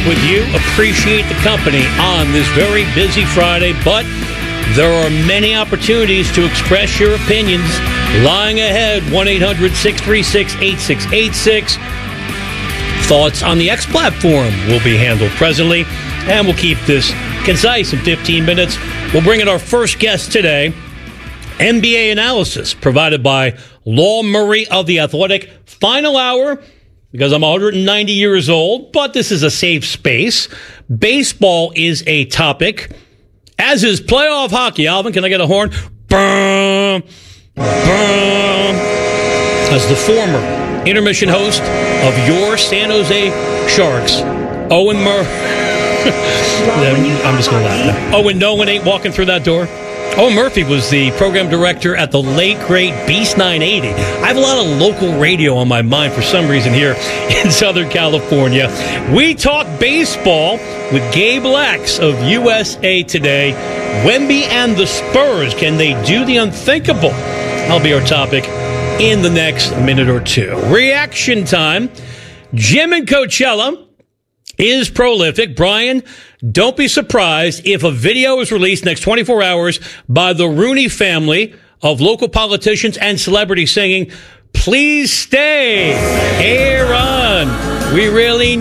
with you. Appreciate the company on this very busy Friday, but there are many opportunities to express your opinions lying ahead. 1-800-636-8686. Thoughts on the X platform will be handled presently, and we'll keep this concise in 15 minutes. We'll bring in our first guest today. NBA analysis provided by Law Murray of The Athletic. Final hour, because I'm 190 years old, but this is a safe space. Baseball is a topic, as is playoff hockey. Alvin, can I get a horn? Boom, boom. As the former intermission host of your San Jose Sharks, Owen Murphy. I'm just going to laugh now. Owen, no one ain't walking through that door. Owen Murphy was the program director at the late, great Beast 980. I have a lot of local radio on my mind for some reason here in Southern California. We talk baseball with Gabe Lex of USA Today. Wemby and the Spurs, can they do the unthinkable? That'll be our topic in the next minute or two. Reaction time. Jim in Coachella is prolific. Brian, don't be surprised if a video is released next 24 hours by the Rooney family of local politicians and celebrities singing, "Please stay, Aaron. We really